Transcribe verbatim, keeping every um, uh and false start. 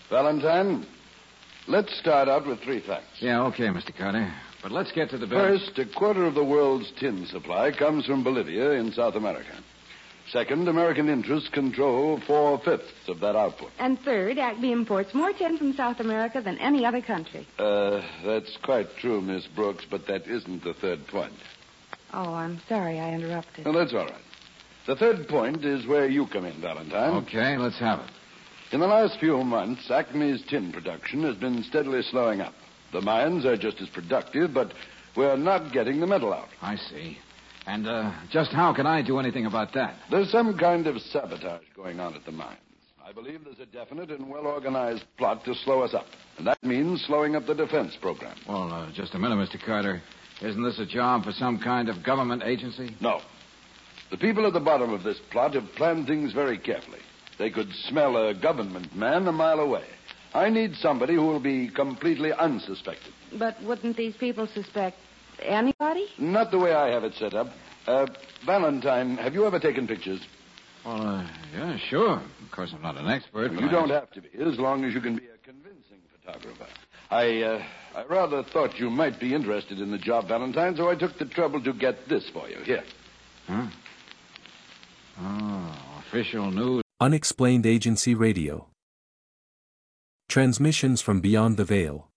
Valentine, let's start out with three facts. Yeah, okay, Mister Carter. But let's get to the business. First, a quarter of the world's tin supply comes from Bolivia in South America. Second, American interests control four-fifths of that output. And third, Acme imports more tin from South America than any other country. Uh, that's quite true, Miss Brooks, but that isn't the third point. Oh, I'm sorry I interrupted. Well, that's all right. The third point is where you come in, Valentine. Okay, let's have it. In the last few months, Acme's tin production has been steadily slowing up. The mines are just as productive, but we're not getting the metal out. I see. And uh, just how can I do anything about that? There's some kind of sabotage going on at the mines. I believe there's a definite and well-organized plot to slow us up. And that means slowing up the defense program. Well, uh, just a minute, Mister Carter. Isn't this a job for some kind of government agency? No. The people at the bottom of this plot have planned things very carefully. They could smell a government man a mile away. I need somebody who will be completely unsuspected. But wouldn't these people suspect anybody? Not the way I have it set up. Uh, Valentine, have you ever taken pictures? Well, uh, yeah, sure. Of course, I'm not an expert. You don't have to be, as long as you can be a convincing photographer. I, uh, I rather thought you might be interested in the job, Valentine, so I took the trouble to get this for you. Here. Huh? Oh, official news. Unexplained Agency Radio. Transmissions from beyond the veil.